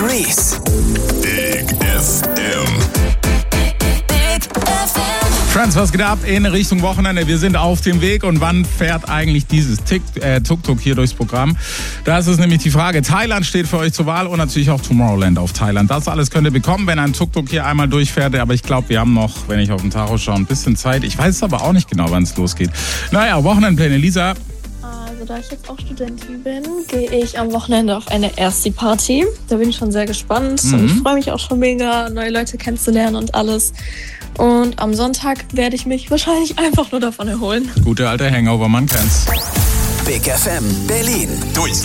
Maurice. Big FM. Friends, was geht ab in Richtung Wochenende? Wir sind auf dem Weg und wann fährt eigentlich dieses Tuk-Tuk hier durchs Programm? Das ist nämlich die Frage. Thailand steht für euch zur Wahl und natürlich auch Tomorrowland auf Thailand. Das alles könnt ihr bekommen, wenn ein Tuk-Tuk hier einmal durchfährt. Aber ich glaube, wir haben noch, wenn ich auf den Tacho schaue, ein bisschen Zeit. Ich weiß aber auch nicht genau, wann es losgeht. Naja, Wochenendpläne. Lisa? Also da ich jetzt auch Studentin bin, gehe ich am Wochenende auf eine Ersti-Party. Da bin ich schon sehr gespannt und ich freue mich auch schon mega, neue Leute kennenzulernen und alles. Und am Sonntag werde ich mich wahrscheinlich einfach nur davon erholen. Gute alte Hangover, man kennt's. Big FM Berlin. Durchs